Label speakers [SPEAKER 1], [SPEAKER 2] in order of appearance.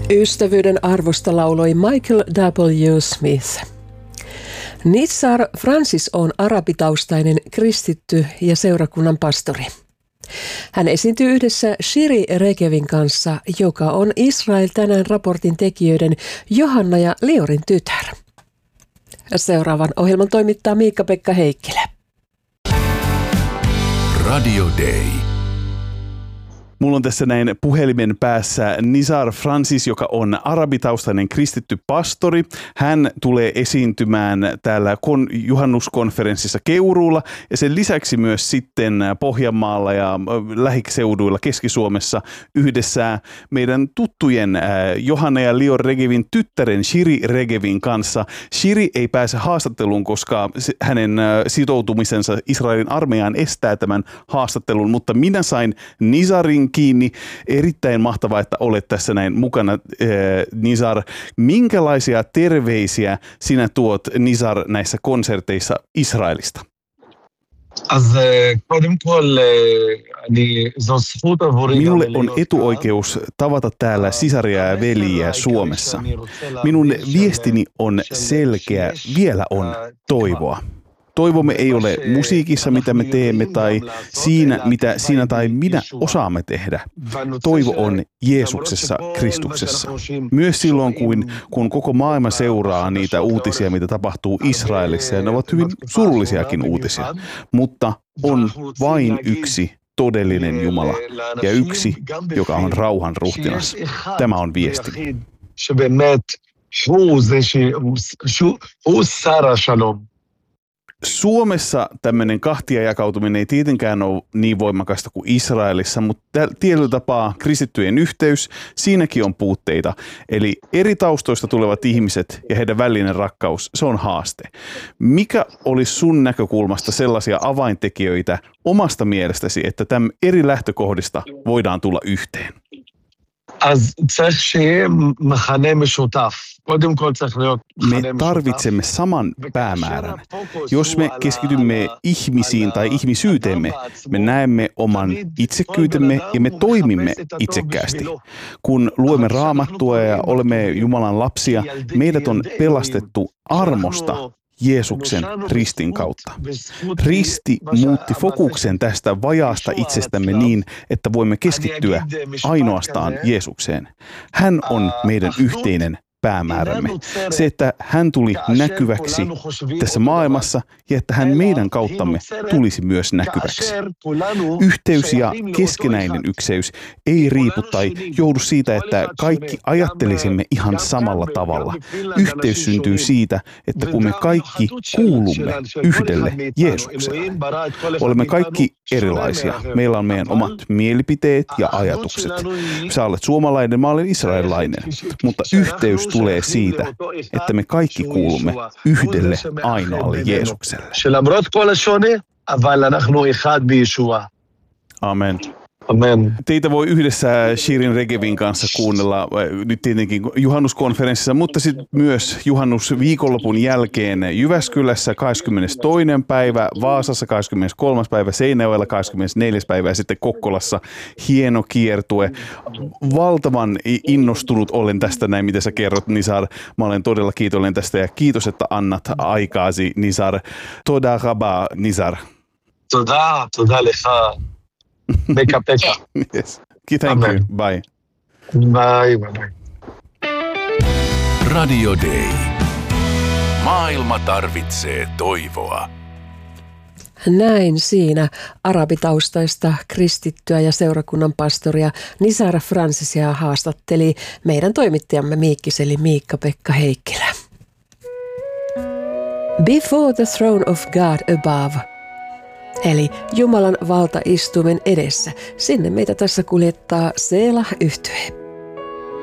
[SPEAKER 1] Ystävyyden arvosta lauloi Michael W. Smith. Nizar Francis on arabitaustainen kristitty ja seurakunnan pastori. Hän esiintyy yhdessä Shiri Regevin kanssa, joka on Israel tänään -raportin tekijöiden Johanna ja Liorin tytär. Seuraavan ohjelman toimittaa Miikka-Pekka Heikkilä.
[SPEAKER 2] Radio Day.
[SPEAKER 3] Mulla on tässä näin puhelimen päässä Nizar Francis, joka on arabitaustainen kristitty pastori. Hän tulee esiintymään täällä juhannuskonferenssissa Keuruulla ja sen lisäksi myös sitten Pohjanmaalla ja lähiseuduilla Keski-Suomessa yhdessä meidän tuttujen Johanna ja Lior Regevin tyttären Shiri Regevin kanssa. Shiri ei pääse haastatteluun, koska hänen sitoutumisensa Israelin armeijaan estää tämän haastattelun, mutta minä sain Nizarin kiinni. Erittäin mahtavaa, että olet tässä näin mukana, Nizar. Minkälaisia terveisiä sinä tuot, Nizar, näissä konserteissa Israelista? Minulle on etuoikeus tavata täällä sisaria ja veljiä Suomessa. Minun viestini on selkeä, vielä on toivoa. Toivomme ei ole musiikissa, mitä me teemme, tai siinä, mitä sinä tai minä osaamme tehdä. Toivo on Jeesuksessa, Kristuksessa. Myös silloin, kun koko maailma seuraa niitä uutisia, mitä tapahtuu Israelissa, ja ne ovat hyvin surullisiakin uutisia. Mutta on vain yksi todellinen Jumala, ja yksi, joka on rauhan ruhtinas. Tämä on viesti. Suomessa tämmöinen kahtiajakautuminen ei tietenkään ole niin voimakasta kuin Israelissa, mutta tietyllä tapaa kristittyjen yhteys, siinäkin on puutteita. Eli eri taustoista tulevat ihmiset ja heidän välinen rakkaus, se on haaste. Mikä olisi sun näkökulmasta sellaisia avaintekijöitä omasta mielestäsi, että tämän eri lähtökohdista voidaan tulla yhteen? Me tarvitsemme saman päämäärän. Jos me keskitymme ihmisiin tai ihmisyyteemme, me näemme oman itsekkyytemme ja me toimimme itsekkäästi. Kun luemme Raamattua ja olemme Jumalan lapsia, meidät on pelastettu armosta Jeesuksen ristin kautta. Risti muutti fokuksen tästä vajaasta itsestämme niin, että voimme keskittyä ainoastaan Jeesukseen. Hän on meidän yhteinen päämäärämme. Se, että hän tuli näkyväksi tässä maailmassa ja että hän meidän kauttamme tulisi myös näkyväksi. Yhteys ja keskenäinen ykseys ei riipu tai joudu siitä, että kaikki ajattelisimme ihan samalla tavalla. Yhteys syntyy siitä, että kun me kaikki kuulumme yhdelle Jeesukselle. Olemme kaikki erilaisia. Meillä on meidän omat mielipiteet ja ajatukset. Sä olet suomalainen, mä olen israelilainen, mutta yhteys tulee siitä, että me kaikki kuulumme yhdelle ainoalle Jeesukselle. Amen. Amen. Teitä voi yhdessä Shirin Regevin kanssa kuunnella nyt tietenkin juhannuskonferenssissa, mutta sitten myös juhannusviikonlopun jälkeen Jyväskylässä 22. päivä, Vaasassa 23. päivä, Seinäjoella 24. päivä ja sitten Kokkolassa hieno kiertue. Valtavan innostunut olen tästä näin, mitä sä kerrot, Nizar. Mä olen todella kiitollinen tästä ja kiitos, että annat aikaasi, Nizar. Toda raba, Nizar.
[SPEAKER 4] Toda lecha. Miikka-Pekka.
[SPEAKER 3] Yes. Thank you. Bye.
[SPEAKER 4] Bye.
[SPEAKER 2] Radio Day. Maailma tarvitsee toivoa.
[SPEAKER 1] Näin siinä arabitaustaista kristittyä ja seurakunnan pastoria Nizar Francisia haastatteli meidän toimittajamme Miikkiseli Miikka-Pekka Heikkilä. Before the throne of God above. Eli Jumalan valtaistuimen edessä. Sinne meitä tässä kuljettaa Selah-yhtye.